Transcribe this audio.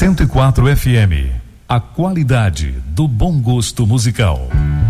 104 FM, a qualidade do bom gosto musical.